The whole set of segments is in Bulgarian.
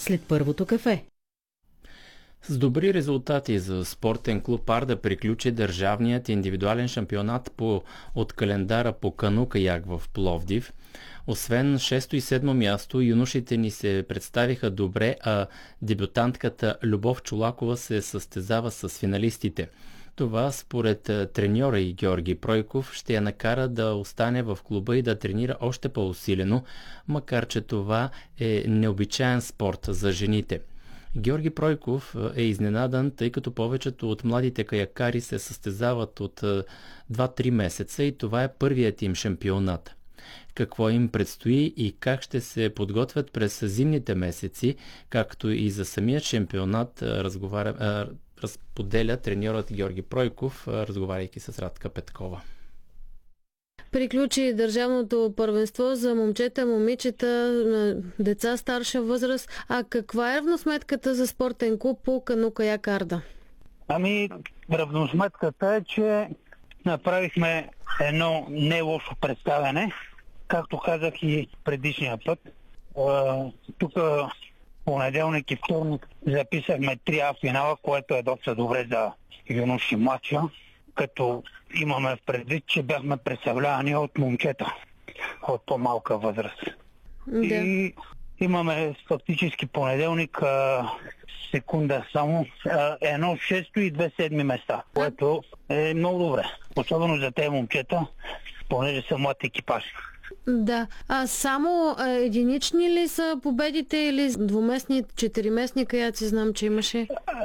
след първото кафе. С добри резултати за спортен клуб Арда приключи държавният индивидуален шампионат от календара по кану-каяк в Пловдив. Освен 6 и 7 място, юношите ни се представиха добре, а дебютантката Любов Чолакова се състезава с финалистите. Това, според треньора и Георги Пройков, ще я накара да остане в клуба и да тренира още по-усилено, макар че това е необичаен спорт за жените. Георги Пройков е изненадан, тъй като повечето от младите каякари се състезават от 2-3 месеца и това е първият им шампионат. Какво им предстои и как ще се подготвят през зимните месеци, както и за самият шампионат, разподеля треньорът Георги Пройков, разговаряйки с Радка Петкова. Приключи държавното първенство за момчета, момичета, деца старша възраст. А каква е равносметката за спортен клуб по кану-каяк Арда? Равносметката е, че направихме едно не лошо представяне. Както казах и предишния път, тук понеделник и вторник записахме 3А финала, което е доста добре за юноши матча, като имаме в предвид, че бяхме представлявани от момчета от по-малка възраст. Да. И имаме фактически понеделник секунда само едно шесто и 2 седми места, което е много добре. Особено за тези момчета, понеже са млад екипаж. Да. А само единични ли са победите или двуместни, четириместни каяци, знам, че имаше?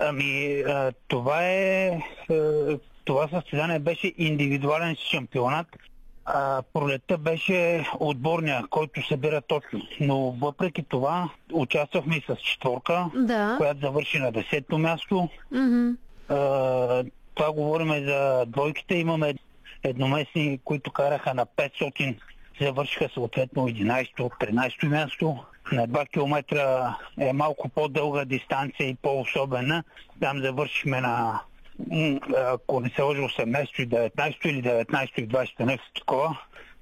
Това състезание беше индивидуален шампионат. Пролетта беше отборния, който събира точно. Но въпреки това участвахме и с четворка, която завърши на 10-то място. Това говорим за двойките. Имаме едноместни, които караха на 500, завършиха съответно 11-то, 13-то място. На 2 км е малко по-дълга дистанция и по-особена. Там завършихме ако не се лъжа, 18-то и 19-то или 19-то и 20-то, нещо такова.